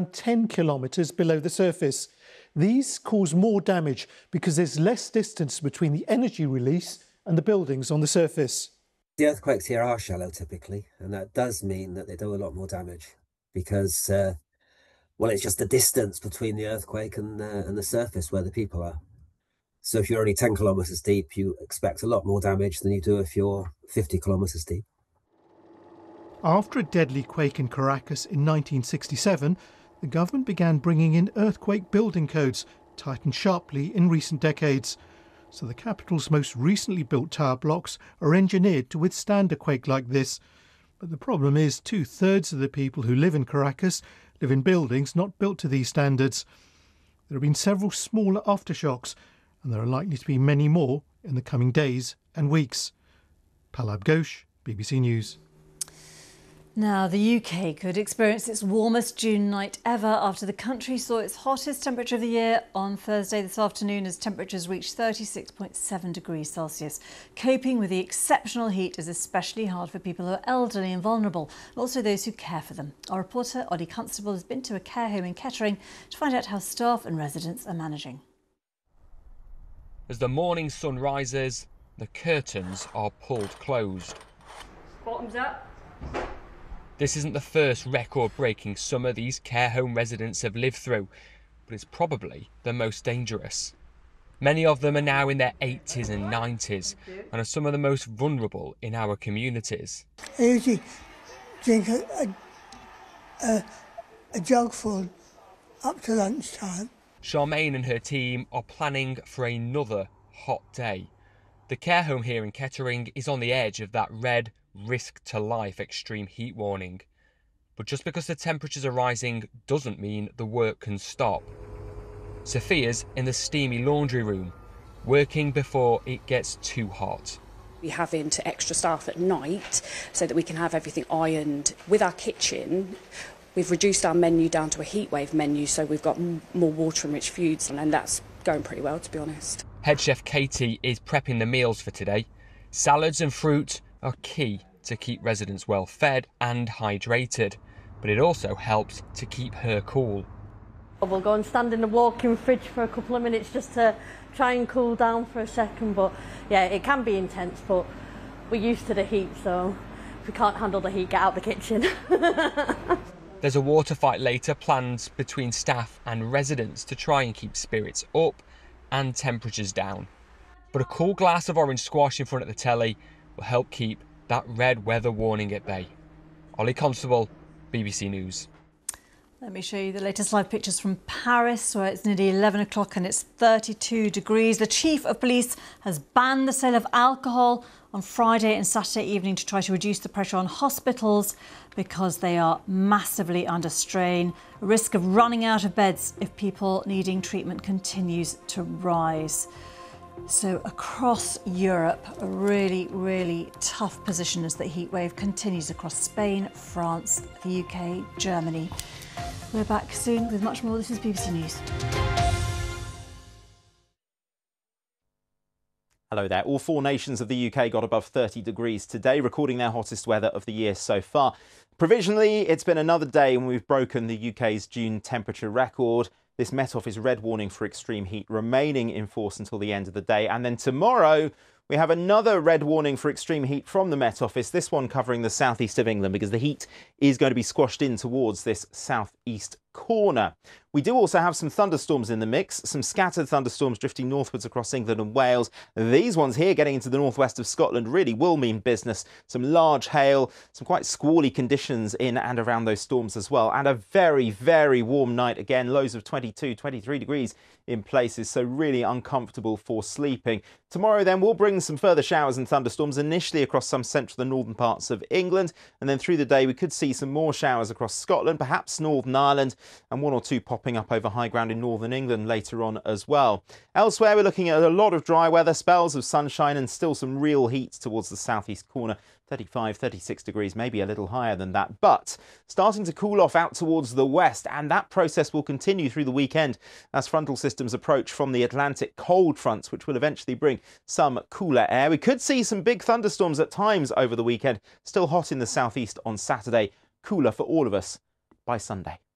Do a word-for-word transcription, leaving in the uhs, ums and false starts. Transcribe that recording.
around ten kilometres below the surface. These cause more damage because there's less distance between the energy release and the buildings on the surface. The earthquakes here are shallow typically, and that does mean that they do a lot more damage because, uh, well, it's just the distance between the earthquake and, uh, and the surface where the people are. So if you're only ten kilometres deep, you expect a lot more damage than you do if you're fifty kilometres deep. After a deadly quake in Caracas in nineteen sixty-seven, the government began bringing in earthquake building codes, tightened sharply in recent decades. So the capital's most recently built tower blocks are engineered to withstand a quake like this. But the problem is two-thirds of the people who live in Caracas live in buildings not built to these standards. There have been several smaller aftershocks, and there are likely to be many more in the coming days and weeks. Palab Ghosh, B B C News. Now, the U K could experience its warmest June night ever after the country saw its hottest temperature of the year on Thursday this afternoon as temperatures reached thirty-six point seven degrees Celsius. Coping with the exceptional heat is especially hard for people who are elderly and vulnerable, but also those who care for them. Our reporter, Ollie Constable, has been to a care home in Kettering to find out how staff and residents are managing. As the morning sun rises, the curtains are pulled closed. Bottoms up. This isn't the first record-breaking summer these care home residents have lived through, but it's probably the most dangerous. Many of them are now in their eighties and nineties and are some of the most vulnerable in our communities. I usually drink a, a, a, a jug full up to lunchtime. Charmaine and her team are planning for another hot day. The care home here in Kettering is on the edge of that red risk to life extreme heat warning. But just because the temperatures are rising doesn't mean the work can stop. Sophia's in the steamy laundry room, working before it gets too hot. We have into extra staff at night so that we can have everything ironed. With our kitchen, we've reduced our menu down to a heatwave menu, so we've got m more water and rich foods, and that's going pretty well, to be honest. Head chef Katie is prepping the meals for today. Salads and fruit are key to keep residents well fed and hydrated, but it also helps to keep her cool. We'll go and stand in the walk-in fridge for a couple of minutes just to try and cool down for a second, but yeah, it can be intense, but we're used to the heat, so if we can't handle the heat, get out the kitchen. There's a water fight later planned between staff and residents to try and keep spirits up and temperatures down. But a cool glass of orange squash in front of the telly will help keep that red weather warning at bay. Ollie Constable, B B C News. Let me show you the latest live pictures from Paris, where it's nearly eleven o'clock and it's thirty-two degrees. The Chief of Police has banned the sale of alcohol on Friday and Saturday evening to try to reduce the pressure on hospitals because they are massively under strain. A risk of running out of beds if people needing treatment continues to rise. So across Europe, a really, really tough position as the heatwave continues across Spain, France, the U K, Germany. We're back soon with much more. This is B B C News. Hello there. All four nations of the U K got above thirty degrees today, recording their hottest weather of the year so far. Provisionally, it's been another day when we've broken the U K's June temperature record. This Met Office red warning for extreme heat remaining in force until the end of the day. And then tomorrow, we have another red warning for extreme heat from the Met Office, this one covering the southeast of England, because the heat is going to be squashed in towards this southeast corner. We do also have some thunderstorms in the mix, some scattered thunderstorms drifting northwards across England and Wales. These ones here getting into the northwest of Scotland really will mean business. Some large hail, some quite squally conditions in and around those storms as well. And a very, very warm night again, lows of twenty-two, twenty-three degrees in places, so really uncomfortable for sleeping. Tomorrow then we'll bring some further showers and thunderstorms initially across some central and northern parts of England, and then through the day we could see some more showers across Scotland, perhaps Northern Ireland, and one or two popping up over high ground in northern England later on as well. Elsewhere we're looking at a lot of dry weather, spells of sunshine and still some real heat towards the southeast corner. thirty-five, thirty-six degrees, maybe a little higher than that, but starting to cool off out towards the west, and that process will continue through the weekend as frontal systems approach from the Atlantic cold fronts, which will eventually bring some cooler air. We could see some big thunderstorms at times over the weekend, still hot in the southeast on Saturday, cooler for all of us by Sunday.